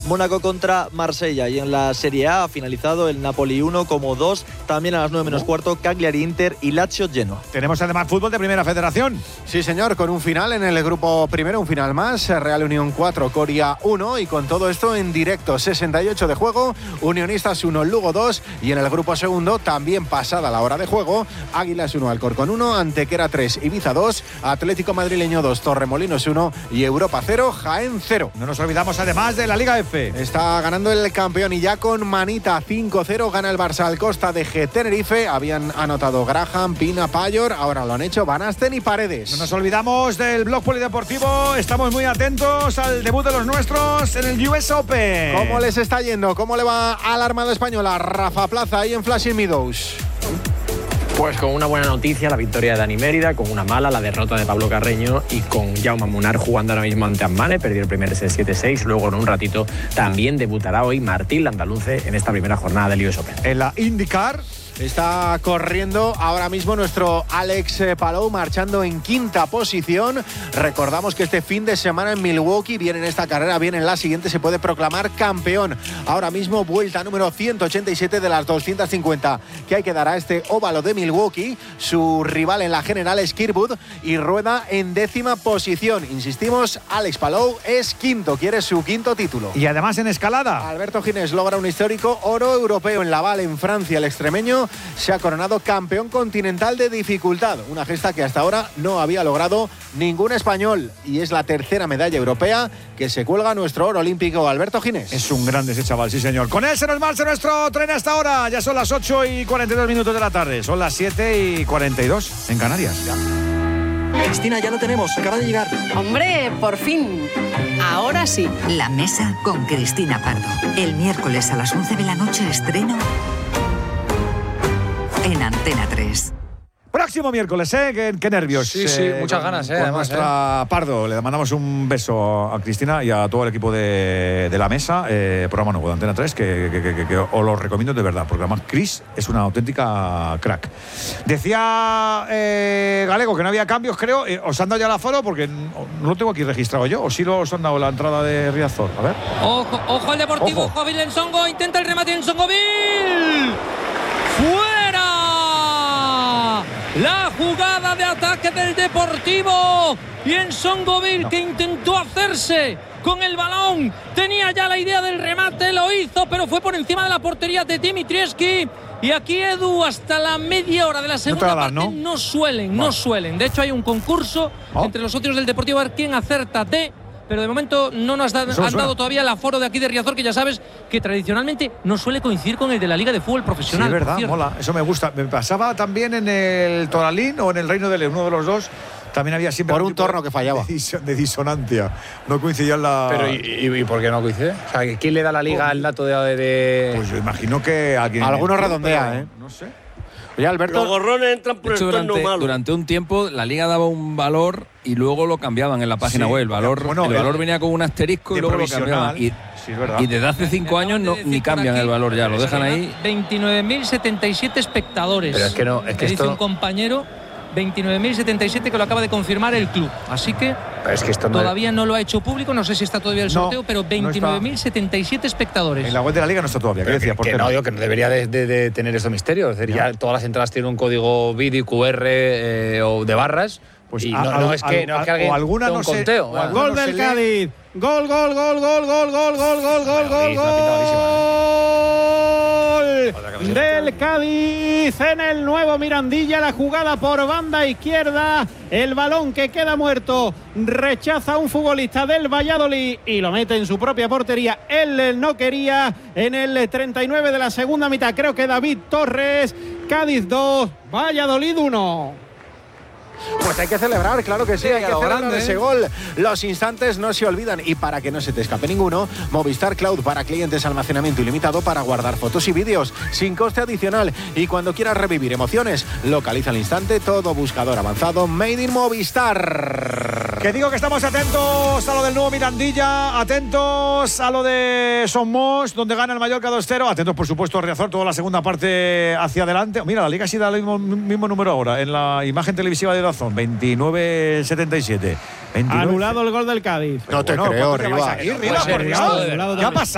Mónaco contra Marsella, y en la Serie A ha finalizado el Napoli 1 como 2, también a las 9 menos cuarto Cagliari Inter y Lazio Genoa. Tenemos además fútbol de Primera Federación. Sí, señor, con un final en el grupo primero, un final más, Real Unión 4, Coria 1, y con todo esto en directo, 68 de juego, Unionistas 1, Lugo 2, y en el grupo segundo, también pasada la hora de juego, Águilas 1, Alcorcón 1, Antequera 3, Ibiza 2, Atlético Madrileño 2, Torremolinos 1 y Europa 0, Jaén 0. No nos olvidamos además de la Liga F. Está ganando el campeón y ya con manita 5-0 gana el Barça al Costa de G Tenerife. Habían anotado Graham, Pina, Payor, ahora lo han hecho Van Asten y Paredes. No nos olvidamos del blog polideportivo, estamos muy atentos al debut de los nuestros en el US Open. ¿Cómo les está yendo? ¿Cómo le va a la Armada Española? Rafa Plaza ahí en Flushing Meadows. Pues con una buena noticia, la victoria de Dani Mérida, con una mala, la derrota de Pablo Carreño, y con Jaume Munar jugando ahora mismo ante Ammane, perdió el primer set 7-6, luego en un ratito también debutará hoy Martín Landaluce en esta primera jornada del US Open. En la IndyCar está corriendo ahora mismo nuestro Alex Palou, marchando en quinta posición. Recordamos que este fin de semana en Milwaukee, bien en esta carrera, bien en la siguiente, se puede proclamar campeón. Ahora mismo vuelta número 187 de las 250 que hay que dar a este óvalo de Milwaukee. Su rival en la general es Kirkwood y rueda en décima posición. Insistimos, Alex Palou es quinto, quiere su quinto título. Y además en escalada, Alberto Ginés logra un histórico oro europeo en Laval, en Francia. El extremeño se ha coronado campeón continental de dificultad, una gesta que hasta ahora no había logrado ningún español, y es la tercera medalla europea que se cuelga nuestro oro olímpico Alberto Ginés. es un grande ese chaval, sí señor. Con él se nos marcha nuestro tren hasta ahora. Ya son las 8:42 de la tarde, son las 7:42 en Canarias. Ya. Cristina, ya lo tenemos, acaba de llegar. Hombre, por fin. Ahora sí. La Mesa con Cristina Pardo. El miércoles a las 11 de la noche estreno en Antena 3. Próximo miércoles, ¿eh? Qué nervios. Sí, muchas ganas, con además, nuestra Pardo. Le mandamos un beso a Cristina y a todo el equipo de La Mesa, programa nuevo de Antena 3, que os lo recomiendo de verdad, porque además Cris es una auténtica crack. Decía Galego que no había cambios, creo. ¿Os han dado ya el aforo? Porque no lo tengo aquí registrado yo. ¿O sí os han dado la entrada de Riazor? A ver. Ojo al Deportivo, ojo a Vilensongo, intenta el remate en Songoville. ¡Fuera! La jugada de ataque del Deportivo, y en Songoville, que intentó hacerse con el balón, tenía ya la idea del remate, lo hizo, pero fue por encima de la portería de Dimitrievski. Y aquí, Edu, hasta la media hora de la segunda parte no suelen. De hecho, hay un concurso entre los socios del Deportivo a ver quién acerta pero de momento no nos han dado todavía el aforo de aquí de Riazor, que ya sabes que tradicionalmente no suele coincidir con el de la Liga de Fútbol Profesional. Sí, es verdad, mola, eso me gusta. Me pasaba también en el Toralín o en el Reino de León, uno de los dos. También había siempre por un torno que fallaba de disonancia, no coincidía en la... Pero ¿y por qué no coincide? O sea, ¿quién le da a la Liga el dato de...? Pues yo imagino que alguien... Algunos redondea, no sé. Oye, Alberto, los gorrones entran por el torno malo. Durante un tiempo la Liga daba un valor y luego lo cambiaban en la página web. El valor venía con un asterisco y luego lo cambiaban. Y desde hace 5 años ni cambian el valor ya, lo dejan ahí. 29.077 espectadores. Pero es que no, es que dice un compañero, 29.077, que lo acaba de confirmar el club. Así que, es que esto todavía no lo ha hecho público, no sé si está todavía el sorteo, pero 29.077 espectares. En la web de la Liga no está todavía. ¿Qué decía? Que no debería de tener esto misterio. Es decir, ya todas las entradas tienen un código BIDI, QR o de barras. Pues y no es que alguien o alguna no un conteo. Gol del Cádiz. Gol del Cádiz en el nuevo Mirandilla. La jugada por banda izquierda, el balón que queda muerto, rechaza a un futbolista del Valladolid y lo mete en su propia portería. Él no quería. En el 39 de la segunda mitad, creo que David Torres. Cádiz 2, Valladolid 1. Pues hay que celebrar, claro que sí, hay que celebrar ese gol. Los instantes no se olvidan, y para que no se te escape ninguno, Movistar Cloud para clientes, almacenamiento ilimitado para guardar fotos y vídeos sin coste adicional, y cuando quieras revivir emociones, localiza al instante todo buscador avanzado Made in Movistar. Que digo que estamos atentos a lo del nuevo Mirandilla, atentos a lo de Somos, donde gana el Mallorca 2-0, atentos por supuesto a Riazor, toda la segunda parte hacia adelante. Mira, la Liga sí da el mismo número ahora en la imagen televisiva de Dazón, 29-77. Anulado el gol del Cádiz. No te creo, Riva. ¿Qué ha pasado?